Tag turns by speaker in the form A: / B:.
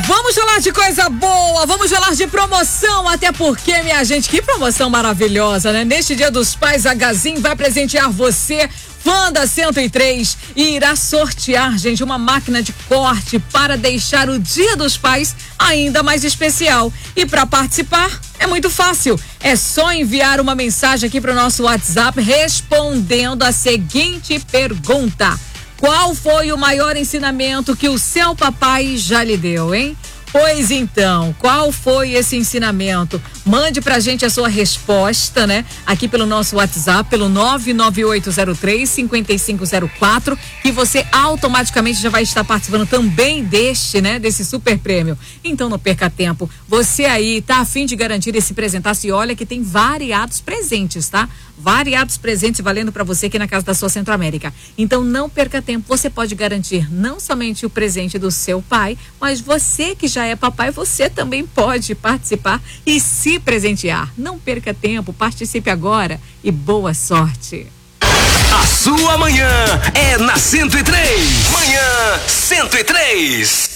A: Vamos falar de coisa boa, vamos falar de promoção, até porque, minha gente, que promoção maravilhosa, né? Neste Dia dos Pais, a Gazin vai presentear você, fã da 103, e irá sortear, gente, uma máquina de corte para deixar o Dia dos Pais ainda mais especial. E para participar, é muito fácil. É só enviar uma mensagem aqui para o nosso WhatsApp respondendo a seguinte pergunta: qual foi o maior ensinamento que o seu papai já lhe deu, hein? Pois então, qual foi esse ensinamento? Mande pra gente a sua resposta, né? Aqui pelo nosso WhatsApp, pelo 99803-5504, que você automaticamente já vai estar participando também desse super prêmio. Então não perca tempo. Você aí tá a fim de garantir esse presentaço, e olha que tem variados presentes, tá? Variados presentes valendo para você aqui na casa da sua Centro-América. Então não perca tempo, você pode garantir não somente o presente do seu pai, mas você que já é papai, você também pode participar e se presentear. Não perca tempo, participe agora e boa sorte.
B: A sua manhã é na 103. Manhã 103.